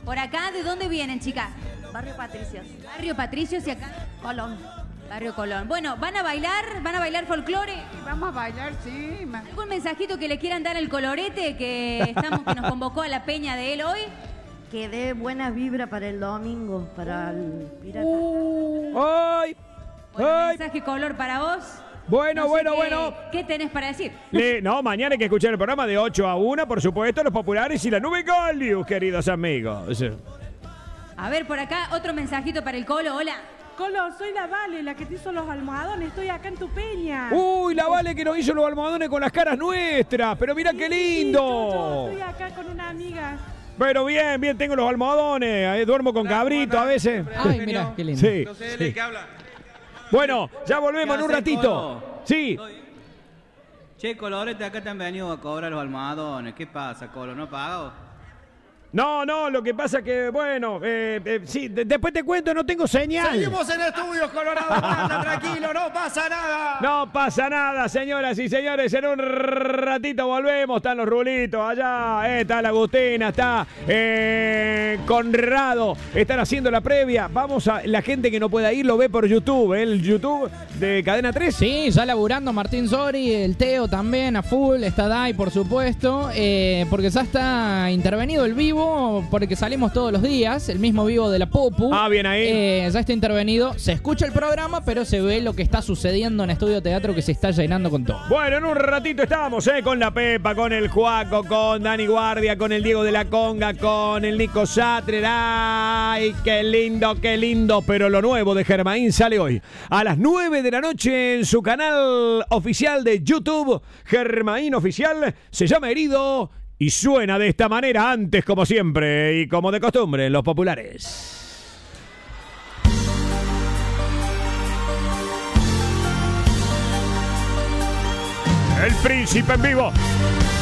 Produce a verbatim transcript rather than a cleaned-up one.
Por acá, ¿de dónde vienen, chicas? Barrio Patricios. Barrio Patricios y acá. Colón. Barrio Colón. Bueno, ¿van a bailar? ¿Van a bailar folclore? Vamos a bailar, sí. ¿Algún mensajito que le quieran dar al colorete que estamos, que nos convocó a la peña de él hoy? Que dé buena vibra para el domingo, para el pirata. Uh, ¡Ay! Bueno, ¡Ay! mensaje color para vos. Bueno, No sé bueno, qué, bueno. ¿Qué tenés para decir? Le, no, mañana hay que escuchar el programa de ocho a una, por supuesto, los populares y la nube Golius, queridos amigos. A ver, por acá, otro mensajito para el Colo. Hola. Colo, soy la Vale, la que te hizo los almohadones. Estoy acá en tu peña. Uy, la Vale que nos hizo los almohadones con las caras nuestras. Pero mira qué lindo. Sí, yo, yo estoy acá con una amiga. Pero bien, bien, tengo los almohadones. Ahí duermo con cabrito a veces. Ay, mira, qué lindo. Sí, No sé sí. de qué habla. Bueno, ya volvemos en un ¿Qué haces, ratito. Colo? Sí. Che, Colorete, acá te han venido a cobrar los almohadones. ¿Qué pasa, Colo? ¿No pagado? No, no, lo que pasa que, bueno, eh, eh, sí, de- después te cuento, no tengo señal. Seguimos en Estudios Colorado, Banda, tranquilo, no pasa nada. No pasa nada, señoras y señores. En un ratito volvemos. Están los rulitos allá. eh, está la Agustina, está eh, Conrado. Están haciendo la previa. Vamos a. La gente que no pueda ir lo ve por YouTube. ¿eh? El YouTube de Cadena tres. Sí, ya laburando Martín Sori, el Teo también a full, está Dai por supuesto, eh, porque ya está intervenido el vivo, porque salimos todos los días, el mismo vivo de la Popu. Ah, bien ahí. Eh, ya está intervenido, se escucha el programa, pero se ve lo que está sucediendo en Estudio Teatro, que se está llenando con todo. Bueno, en un ratito estamos, ¿eh? Con la Pepa, con el Juaco, con Dani Guardia, con el Diego de la Conga, con el Nico Satrer. ¡Ay, qué lindo, qué lindo! Pero lo nuevo de Germain sale hoy a las nueve de la noche en su canal oficial de YouTube. Germain Oficial se llama Herido y suena de esta manera antes, como siempre y como de costumbre en los populares. El Príncipe en vivo.